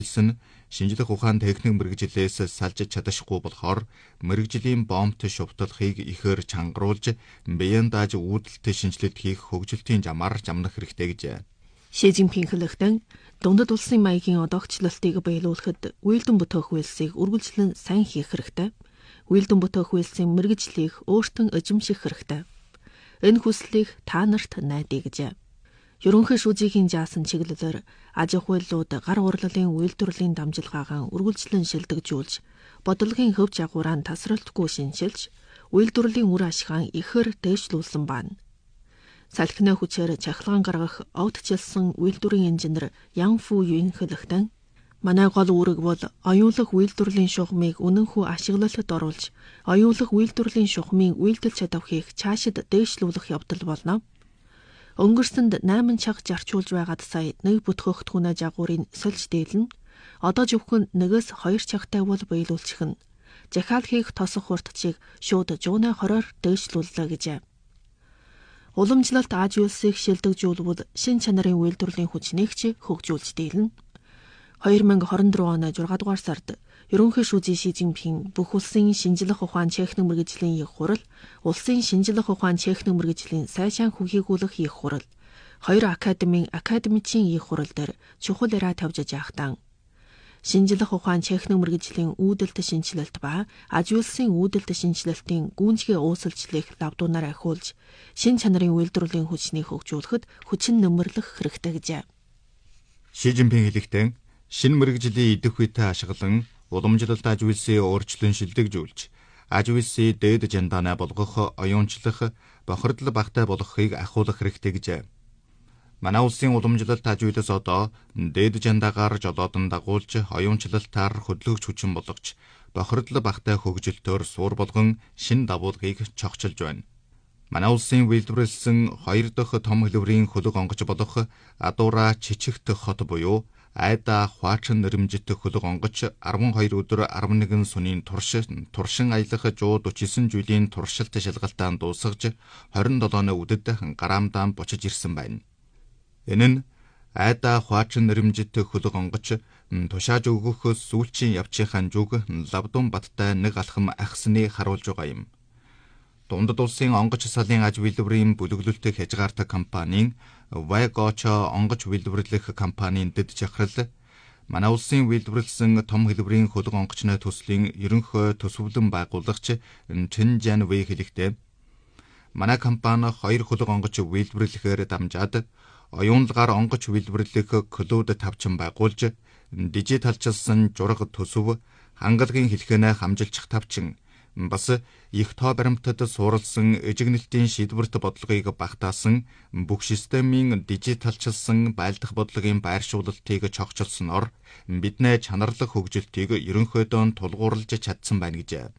нь шинжлэх ухаан техник мэрэгжлээс салж чадахгүй болохоор мэрэгжлийн бомбт шувталхыг ихээр чангаруулж биеийн дааж үүдэлт шинжилэлт хийх хөгжилтийн замаар замнах хэрэгтэй гэжээ. Ши Цзиньпин хэлэхдээ дундад улсын маягийн одоогчлолтыг биелүүлэхэд үйлдэн бүтээх үйлсийг үргэлжлэн сайн хийх хэрэгтэй. Үйлдэн бүтээх үйлсийн мэрэгжлийг өөртөө эзэмших хэрэгтэй. Энэ хүслийг та нарт найдаа гэжээ. Ерөнхий шүүжийн жаасан чиглэлээр аж ахуйлууд гар урлалын үйлдвэрлэлийн дамжуулгаагаа үргэлжлэн шилдэгжүүлж, бодлогын хөв жагуураа тасралтгүй шинжилж, үйлдвэрлэлийн үр ашиган ихээр дээшлүүлсэн байна. Салхины хүчээр чахалгаан гаргах огтжилсан үйлдвэрийн инженер Ян Фу Юн хэлэхдээ манай гол үүрэг бол оюулах үйлдвэрлэлийн шугамыг үнэнхүү ашиглалтад оруулж, оюулах үйлдвэрлэлийн шугамын үйлдэл чадварыг цаашид дээшлүүлэх явдал болно. Өнгөрсөнд 8 чаг зарчуулж байгаад сая нэг бүтгэгдэхүүнээ жагуурын сольж дийлнэ. Одоо зөвхөн 1-2 чагтай бол биелүүлчих нь. Захиал хийх тосох хурдчийг шууд 120-оор дээшлүүллээ гэжээ. Уламжлалт аж үйлсийг шилдэгжүүлбэл шин чанарын үйлдвэрлэлийн хүчнийг ч хөгжүүлж дийлнэ. 2024 оны 6 дугаар сард ерөнхий шүүжийн Ши Цзиньпин бүх улсын шинжлэх ухаан техник мэргэжлийн их хурал, улсын шинжлэх ухаан техник мэргэжлийн сайшаан хүхийгүүлэх их хурал, 2 академийн академичийн их хурал дээр чухал яриа тавьж яахтан шинжлэх ухаан техник мэргэжлийн үүдэлт шинжилэлт ба аж үйлсийн үүдэлт шинжилэлтийн гүйцэтгэх уусалчлалыг лавдуунаар ахиулж, шин чанарын үйлдвэрлэлийн хүчнийг хөгжүүлэхэд хүчин нэмэрлэх хэрэгтэй гэжээ. Ши Цзиньпин хэлэхдээ шинэ мэрэгжлийн идэвхүйтэй ашиглан уламжлалт аж үйлсийн өөрчлөн шилдэгжүүлж, аж үйлсийн дээд жандаанаа болгох, оюунчлах, бохирдол багтай болгохыг ахиулах хэрэгтэй гэжээ. Манай улсын уламжлалт аж үйлс одоо дээд жандаагаар жолоодон дагуулж, оюунчлалтаар хөдөлгөгч хүчин болгож, бохирдол багтай хөгжилтөөр суур болгон шинэ давуулгыг чогчилж байна. Манай улсын үйлдвэрлэсэн 2 дахь том хэлбэрийн хөлөг онгоц болох Адуура Чичигт хот буюу Айда Хваачин нэрмжит хөлөг онгоц 12 өдөр 11 сүнийн туршин аялах 149 жилийн туршилт шалгалтаан дуусгаж 27-ны үдэд гараамдаан бочиж ирсэн байна. Энэ нь Айда Хваачин нэрмжит хөлөг онгоц тушааж өгөх сүүлчийн явчийнхаа зүг лавдун баттай нэг алхам ахсныг харуулж байгаа юм. Дундад улсын онгоц салын аж үйлдвэрийн бүлэглэлт хязгаартай компанийн Вайгочо онгоц үйлдвэрлэх компанийн дэд захирал манай улсын үйлдвэрлэсэн том хэлбэрийн хөлөг онгоцны төслийн ерөнхий төсвөлэн байгуулагч Чин Жан Вэй хэлэхдээ манай компани 2 хөлөг онгоц үйлдвэрлэхээр дамжаад оюунлагаар онгоц үйлдвэрлэх клуб тавчин байгуулж, дижиталчилсан жураг төсөв, хангалагын хэлхэнэ хамжилчих тавчин бас их тоо баримтад суурилсан эжигнэлтийн шийдвэрт бодлогыг багтаасан бүх системийн дижиталчилсан байлдах бодлогын байршуулалтыг чогчилсноор бидний чанарлах хөгжилтийг ерөнхийдөө тулгуурлаж чадсан байна гэжээ.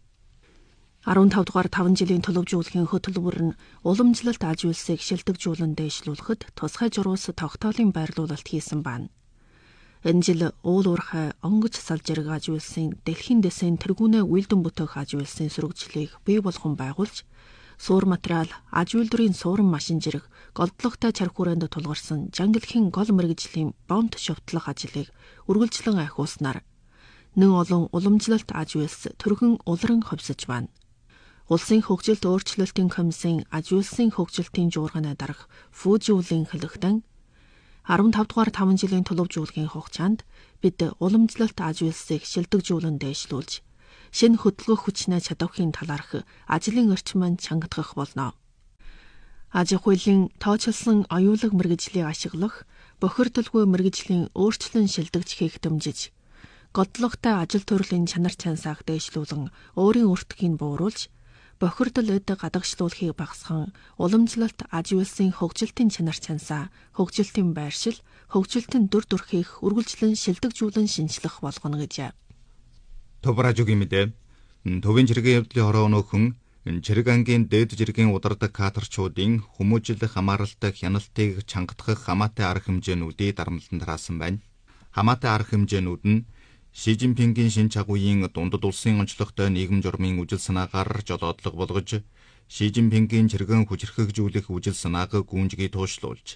15 дугаар 5 жилийн төлөвжүүлэхийн хөтөлбөр нь уламжлалт аж үйлсийг шилдэгжүүлэн дээшлүүлэхэд тусгай журуус тогтоолын байрлуулалт хийсэн байна. Энэ жил уул уурхай онгоц салж ирэг аж үйлсийн дэлхийн дэсийн тэргүүнээ үйлдэн бүтээх аж үйлсийн сургажлыг бий болгон байгуулж, суур материал, аж үйлдвэрийн суурин машин зэрэг голдлоготой чарх хүрээнд тулгарсан жангилхийн гол мэргэжлийн бомб шувтлах ажлыг үргэлжлэн ахиулснаар нэн олон уламжлалт аж үйлс төргөн улран ховсож байна. Улсын хөгжилт өөрчлөлтийн комиссийн аж үйлсийн хөгжилтийн жуурганы дарга Фужиулын хэлэхдээ 15 дугаар 5 жилийн төлөвжүүлэхийн хугацаанд бид уламжлалт аж үйлсийг шилдэгжүүлэн дээшлүүлж, шинэ хөдөлгөх хүчнээ чадвархын талаарх ажлын орчмыг чангадгах болно. Аж ахуйлын тооцоолсон оюулах мэргэжлийг ашиглах, бохирдолгүй мэргэжлийн өөрчлөн шилдэгжихийг дэмжиж, голдлоготой ажил төрлийн чанар чансааг дээшлүүлэн өөрийн өртгийг бууруулж, бохирдол эд гадагшлуулахыг багасган уламжлалт аж үйлсийн хөгжилтийн чанар чансаа, хөгжилтийн байршил, хөгжилтийн дүр төрхийг үргэлжлэн шилдэгжүүлэн шинжлэх болгоно гэжээ. Товражугийн мэдээ төвийн жиргэн явдлын хороо өнөөхөн жирэг ангийн дээд жиргэн удардаг катерчуудын хүмүүжил хамааралтай хяналтыг чангадах хамаатай арга хэмжээнүүдийг дарамтлан тараасан байна. Хамаатай арга хэмжээнүүд нь Ши Цзиньпингийн шин чагуугийн дундад улсын онцлогтой нийгэм журмын үжил санаагаар жолоодлого болгож, Ши Цзиньпингийн чиргэн хүчрхэгжүүлэх үжил санааг гүйнжгийг туушлуулж,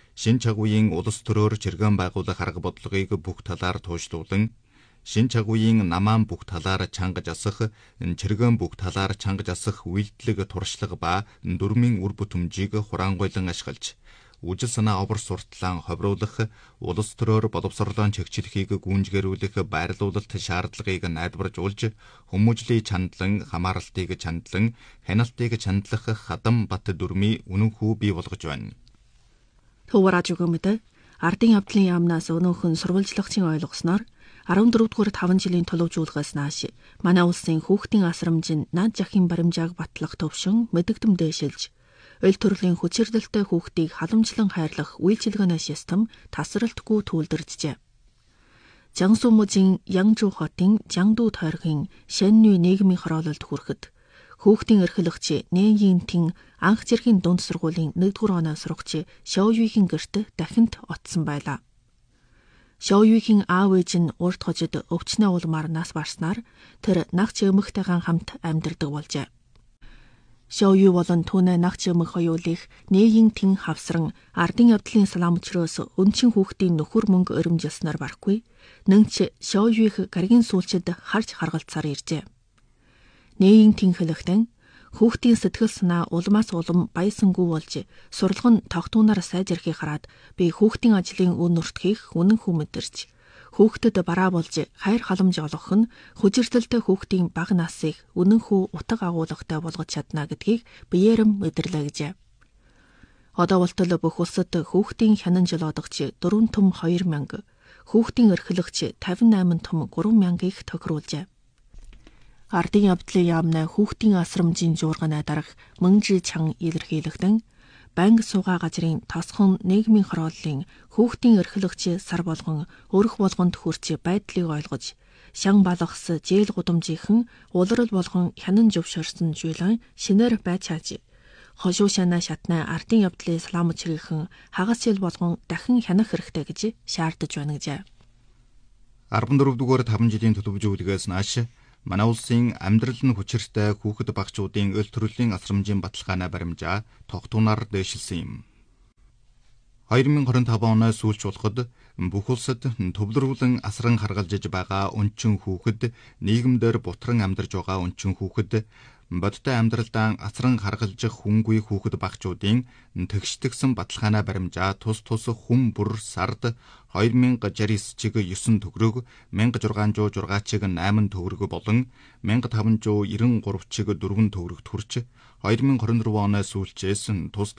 шин чагуугийн улс төрөөр чиргэн байгуулах арга бодлогыг бүх талаар туушдуулан шин чагуугийн намаан бүх талаар чангаж асах, чиргэн бүх талаар чангаж асах үйлдэлэг туршлага ба дүрмийн үр бүтэмжийг хураангуйлан ашиглаж, үжил санаа овор сурталаан ховруулах, улс төрөөр боловсролоон чигчлэхийг гүйнжгэрүүлэх байрлуулалт шаардлагыг найдваржуулж, хүмүүжлийн чандлан, хамааралтыг чандлан, хяналтыг чандлах хадам бат дүрмийн үнэн хүү бий болгож байна. Төвөраж өгөөмөд ардын явдлын яамнаас өнөөхөн сурвалжлагчийн ойлгосноор 14-р 5 жилийн төлөвжүүлгээс нааш манай улсын хүүхдийн асрамжийн наад жахын баримжааг батлах төвшин мэдэгдэм дээшилж, ойл төрлийн хүчирдэлтэй хүүхдийг халамжлан хайрлах үйлчилгээний систем тасралтгүй түүлдэржжээ. Жангсу мужийн Янжу хотын Жангду тойргийн Шэннүй нийгмийн хороололд хүрэхэд хүүхдийн эрхлэгч Нэн Тин анх жирийн дунд сургуулийн 1-р оноо сурагч Шоуюигийн гэрт дахинд оцсон байлаа. Шоуюигийн аав ээж нь урд хожид өвчнөө улмаар нас барснаар тэр нагч эмэгтэйгэн хамт амьдардаг болжээ. Шоуюи болон түүний нагч эмэг хоёулыг Нэн Тин хавсран ардын явдлын салаам өчрөөс өнчин хүүхдийн нөхөр мөнгө өрөмжилснээр барахгүй, нэнч Шоуюиг гаригийн сүүлчид харж харгалцаар иржээ. Нэн Тин хэлэхдээ хүүхдийн сэтгэл санаа улмаас улам баясангүй болж сурлагын тогтуунаар сайжрахыг хараад би хүүхдийн ажлын үн нуртхийг үнэн хүү мэдэрч хүүхдэд бараа болж хайр халамж олгох нь хүчирдэлтэй хүүхдийн бага насыг үнэн хүү утга агуулгатай болгож чадна гэдгийг биеэрэм мэдэрлээ гэжээ. Одоо болтол бүх улсад хүүхдийн хянан жил одогч 4 том 2000, хүүхдийн эрхлэгч 58 том 3000-ыг тохируулжээ. Ардын явдлын яамнаа хүүхдийн асрамжийн жуурганы дарга Мөнжи Чан илэрхийлэгдэн банк суугаа газрын тосхон нийгмийн хорооллын хүүхдийн эрхлэгч сар болгон өрх болгонд хүрч байдлыг ойлгож, шан балгас жээл гудамжийнхэн улирал болгон хянан зөвшөөрсөн жуулан шинээр байж хааж, хошуу шанаа шатнаа ардын явдлын салаамчрийнхэн хагас жил болгон дахин хянах хэрэгтэй гэж шаардаж байна гэжээ. 14-р 5 жилийн төлөвжүүлгээс нааш манай улсын амьдрал нь хүчиртэй хүүхэд багчуудын өл төрлийн асрамжийн баталгааны баримжаа тогтуунаар дээшилсэн юм. 2025 оноос сүүлч болоход бүх улсад төвлөрүүлэн асран харгалзаж байгаа өнчин хүүхэд, нийгэмдэр бутран амьдарч байгаа өнчин хүүхэд, бодтой амьдралдаа асран харгалзах хүнгүй хүүхэд багчуудын тэгштгсэн баталгааны баримжаа тус хүн бүр сард 2069 чиг 9 төгрөг, 1606 чиг 8 төгрөг болон 1593 чиг 4 төгрөгт хүрч 2024 оноос сүүлчээс тус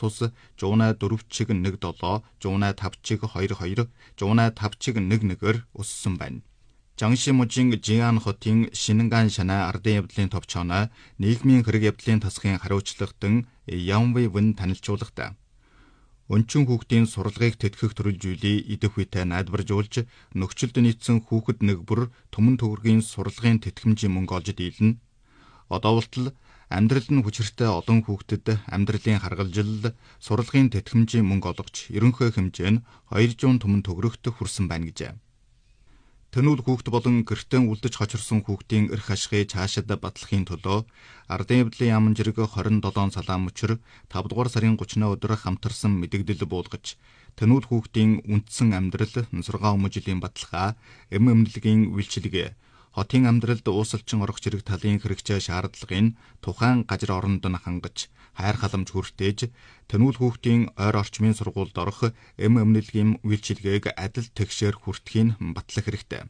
104 чиг 17, 105 чиг 22, 105 чиг 11-ээр өссөн байна. Жангши мужийн Жиан хотын Шинэнган шанаа ардын явдлын товчооноо нийгмийн хэрэг явдлын тасгын хариуцлагатан Ямвэ Вэн танилцуулгахдаа өнчин хүүхдийн сурлагыг тэтгэх төрөлжүүлээ идэх үедээ найдваржуулж нөхцөлд нийцсэн хүүхэд нэг бүр түмэн төгрөгийн сурлагын тэтгэмжийн мөнгө олж дийлнэ. Одоо болтол амьдрал нь хүчиртэй олон хүүхдэд амьдралын харгалзал, сурлагын тэтгэмжийн мөнгө олгож ерөнхий хэмжээ нь 200 түмэн төгрөгт хүрсэн байна гэжээ. Тэнүүл хүүхэд болон гэртээ үлдэж хочирсон хүүхдийн эрх ашигыг цаашид батлахын төлөө ардын явдлын яамн жирэг 27 салаам өчир 5 дугаар сарын 30-ны өдөр хамтарсан мэдэгдэл буулгаж тэнүүл хүүхдийн үндсэн амьдрал, сургаан өмжилийн баталгаа, эмнэлгийн үйлчилгээ, хотын амьдралд уусалчин орох зэрэг талын хэрэгцээ шаардлагын тухайн газар оронд нь хангаж хайр халамж хүртээж тэнүүл хүүхдийн ойр орчмын сургуульд орох эмнэлгийн үйлчилгээг адил тэгшээр хүртэхийг батлах хэрэгтэй.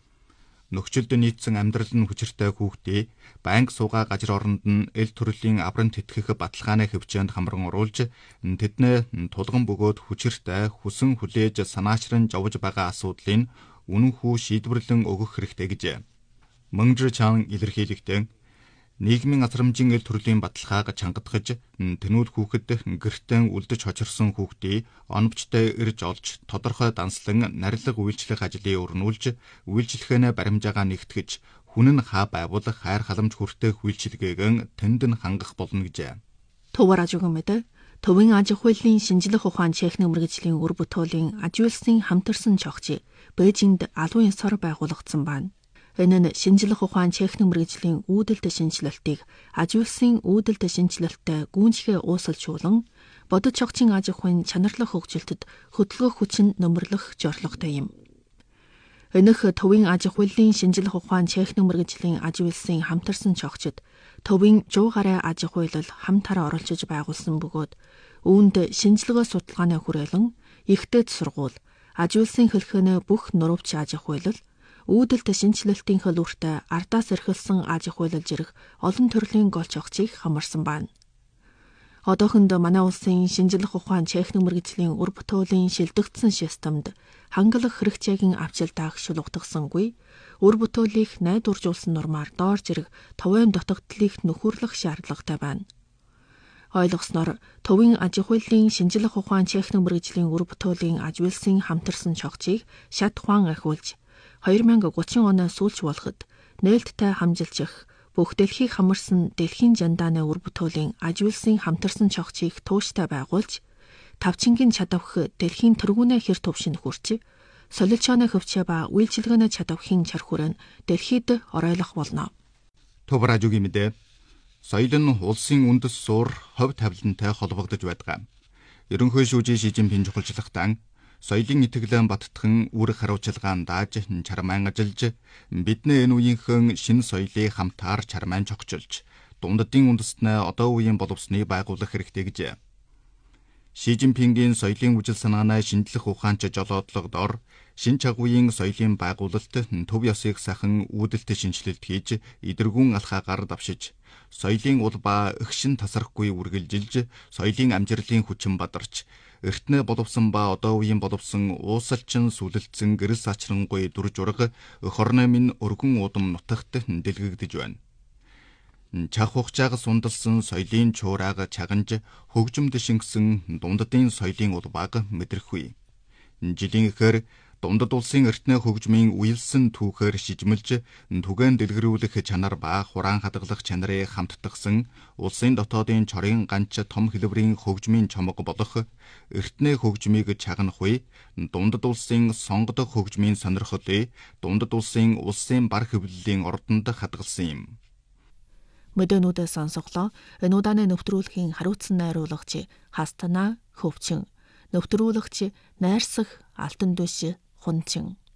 Нөхцөлд нийцсэн амьдрал нь хүчиртэй хүүхдийг банк суугаа газар оронд нь эл төрлийн авран тэтгэх баталгааны хөвчөөнд хамран оруулж тэднээ тулган бөгөөд хүчиртэй хүсэн хүлээж санаачран жовж байгаа асуудлыг үнэн хүү шийдвэрлэн өгөх хэрэгтэй гэжээ. Мөнжи Чан илэрхийлэгдэн нийгмийн асрамжийн эл төрлийн баталгааг чангадгаж тэнүүл хүүхэд гэртээ үлдэж хочирсон хүүхдийг оновчтой ирж олж тодорхой данслан нарилга үйлчлэх ажлыг өрнүүлж үйлчлэхэнэ баримжаагаа нэгтгэж хүн нь хаа байгуулах хайр халамж хүртэх үйлчилгээг тэнд нь хангах болно гэжээ. Төвөраж өгөөмөд төвийн аж ахуйлын шинжлэх ухаан техник мэргэжлийн үр бүтээлийн аж үйлсийн хамтарсан чогч Бээжинд алуун ёсоор байгуулагдсан байна. Энэ нь шинжлэх ухаан техник мэргэжлийн үүдэлт шинжилэлтийг аж үйлсийн үүдэлт шинжилэлттэй гүйцэтгэх уусалжуулан бодит чогчийн аж ахуйн чанарлах хөгжилтөд хөдөлгөөх хүч нь нөмрлөх зорилготой юм. Энэх төвийн аж ахуйлын шинжилх ухаан техник мэргэжлийн аж үйлсийн хамтарсан чогчид төвийн 100 гаруй аж ахуйлал хамтараа оролцож байгуулсан бөгөөд үүнд шинжилгээ судалгааны хүрээлэн ихтэйд сургууль, аж үйлсийн хэлхэнэ бүх нурвч аж ахуйлал, үүдэлт шинжилэлтийн хөлөөртэй ардаас эрхэлсэн аж ахуйлал жирэх олон төрлийн гол чогчийг хамарсан байна. Одоохонд манай улсын шинжилх ухаан техник мэргэжлийн ур бүтээлийн шилдэгдсэн системд хангалах хэрэгцээгийн авчилдааг шулуутгасангүй, ур бүтээлийг найдваржуулсан нормаар доор зэрэг товын дутагдлыг нөхөрлөх шаардлагатай байна. Ойлгосноор төвийн аж ахуйлын шинжилх ухаан техник мэргэжлийн ур бүтээлийн аж үйлсийн хамтарсан чогчийг шат ухаан ахиулж 2030 оноос сүүлч болоход нээлттэй хамжилчих бүх дэлхийг хамарсан дэлхийн жандааны ур бүтээлийн аж үйлсийн хамтарсан чогчийг тууштай байгуулж тавчингийн чадавх дэлхийн тэргүүнээ хэр төвшин хүрч солилцооны хөвчөө ба үйлчилгээний чадавхын чар хүрээнд дэлхийд оройлох болно. Төбөр ажуугийн мэдээ соёл нь улсын үндэс суур хувь тавилантай холбогдож байдаг. Ерөнхий шүүжийн Ши Жинпин чухалчлагтан соёлын итгэлэн баттхан үр хариуцлагаан дааж чармаан ажиллаж бидний энэ үеийнхэн шинэ соёлыг хамтаар чармаан чогчилж дунддын үндэстнээ одоо үеийн боловсны байгуулах хэрэгтэй гэж. Ши Жинпингийн соёлын үжил санаанаа шинжлэх ухаанч жолоодлогодоор шинэ чагуйн соёлын байгуулалт төв ёсыг сахан үүдэлт шинжилэлт хийж идэргүүн алхаагаар давшиж соёлын ул ба өгшин тасрахгүй үргэлжилж соёлын амжилтын хүчин бадарч эртнээ боловсон ба одоо үеийн боловсон уусалчин сүлэлцэн гэрэл сачрангуй дүр жураг хорны минь өргөн удам нутагт дэлгэгдэж байна. Чах хугацаагаас ундалсан соёлын чуурааг чаганж хөгжимд шингэсэн дунддын соёлын ул баг мэдрэхгүй. Жилийн ихээр дундад улсын эртнээ хөгжмийн уялсан түүхээр шижмэлж түгээн дэлгэрүүлэх чанар ба хураан хадгалах чанарыг хамттагсан улсын дотоодын чорын ганч том хэлбэрийн хөгжмийн чомог болох эртнээ хөгжмийг чагнах үе дундад улсын сонгодог хөгжмийн сонирхлыг дундад улсын бар хэвлэлийн ордонд хадгалсан юм. Мэдэнүүдээ сонсголоо. Энэ удааны нэвтрүүлгийн хариуцсан найруулагч Хастана Хөвчин, нэвтрүүлэгч Найрсах Алтан дэш Хунчин.